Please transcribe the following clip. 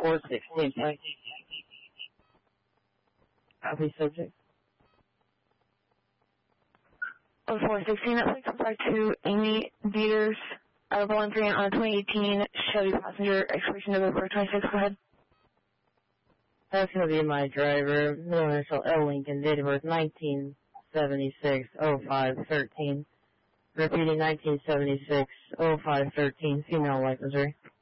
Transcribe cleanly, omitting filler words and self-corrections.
0416, right? Copy, subject. 0416, that flight comes back to Amy Dieters out of Bowling Green on a 2018 Chevy passenger expiration November 26. Go ahead. That's going to be my driver, middle initial L. Lincoln, date of birth 1976-05-13. Repeating 1976-05-13, female, White, Missouri.